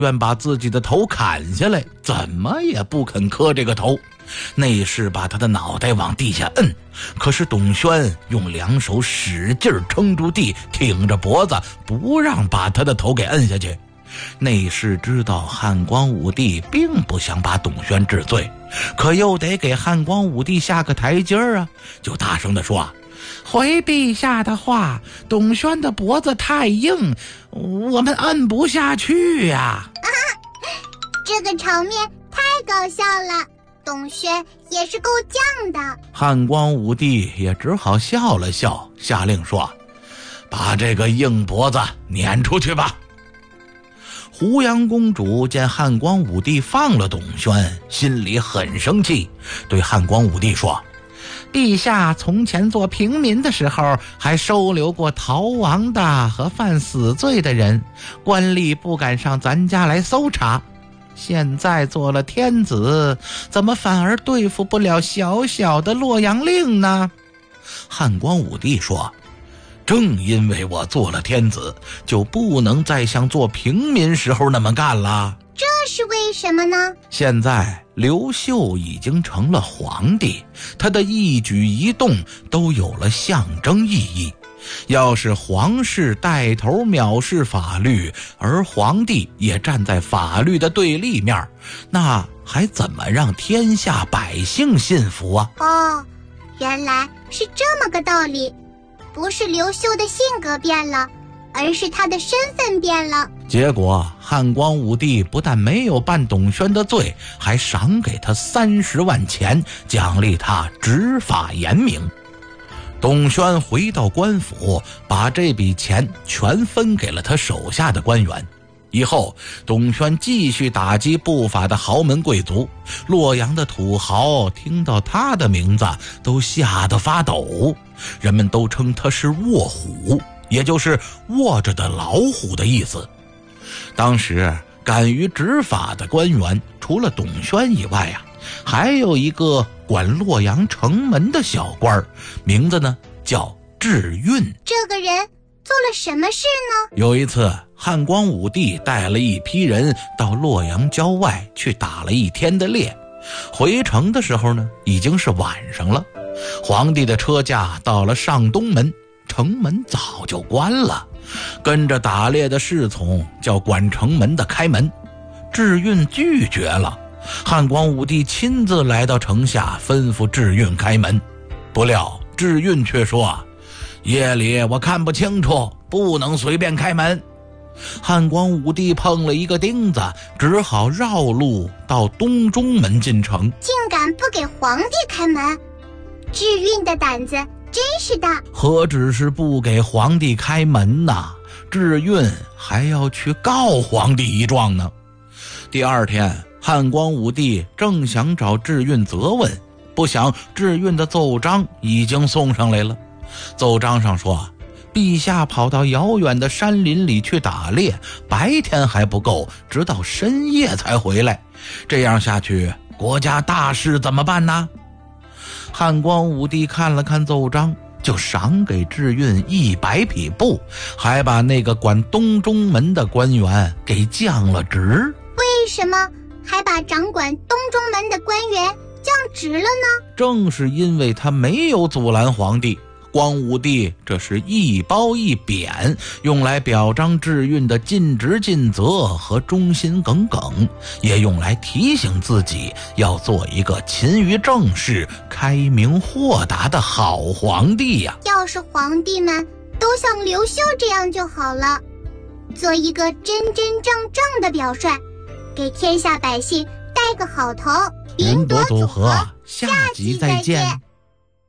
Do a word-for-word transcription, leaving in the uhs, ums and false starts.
愿把自己的头砍下来，怎么也不肯磕这个头。内侍把他的脑袋往地下摁，可是董宣用两手使劲撑住地，挺着脖子，不让把他的头给摁下去。内侍知道汉光武帝并不想把董宣治罪，可又得给汉光武帝下个台阶啊，就大声地说：回陛下的话，董宣的脖子太硬，我们摁不下去呀、啊啊、这个场面太搞笑了，董宣也是够犟的。 汉光武帝也只好笑了笑，下令说：把这个硬脖子撵出去吧。胡杨公主见汉光武帝放了董宣，心里很生气，对汉光武帝说：陛下从前做平民的时候，还收留过逃亡的和犯死罪的人，官吏不敢上咱家来搜查。现在做了天子，怎么反而对付不了小小的洛阳令呢？汉光武帝说：正因为我做了天子，就不能再像做平民时候那么干了。 这是为什么呢？ 现在刘秀已经成了皇帝，他的一举一动都有了象征意义。要是皇室带头藐视法律，而皇帝也站在法律的对立面，那还怎么让天下百姓信服啊？ 哦，原来是这么个道理。不是刘秀的性格变了，而是他的身份变了。 结果汉光武帝不但没有办董宣的罪，还赏给他三十万钱，奖励他执法严明。董宣回到官府，把这笔钱全分给了他手下的官员。以后董宣继续打击不法的豪门贵族，洛阳的土豪听到他的名字都吓得发抖，人们都称他是卧虎，也就是卧着的老虎的意思。当时敢于执法的官员除了董宣以外啊，还有一个管洛阳城门的小官，名字呢叫智运。 这个人做了什么事呢？ 有一次汉光武帝带了一批人到洛阳郊外去打了一天的猎，回城的时候呢已经是晚上了。皇帝的车驾到了上东门，城门早就关了，跟着打猎的侍从叫管城门的开门，智运拒绝了。汉光武帝亲自来到城下，吩咐智运开门，不料智运却说：夜里我看不清楚，不能随便开门。汉光武帝碰了一个钉子，只好绕路到东中门进城。 竟敢不给皇帝开门，智运的胆子真是大。 何止是不给皇帝开门呐，智运还要去告皇帝一状呢。第二天汉光武帝正想找智运责问，不想智运的奏章已经送上来了。奏章上说，陛下跑到遥远的山林里去打猎，白天还不够，直到深夜才回来。这样下去，国家大事怎么办呢？汉光武帝看了看奏章，就赏给智运一百匹布，还把那个管东中门的官员给降了职。 为什么还把掌管东中门的官员降职了呢？ 正是因为他没有阻拦皇帝。光武帝这是一褒一贬，用来表彰智运的尽职尽责和忠心耿耿，也用来提醒自己要做一个勤于政事、开明豁达的好皇帝呀、 啊。要是皇帝们都像刘秀这样就好了，做一个真真正正的表率，给天下百姓带个好头。 云朵组合，下集再见。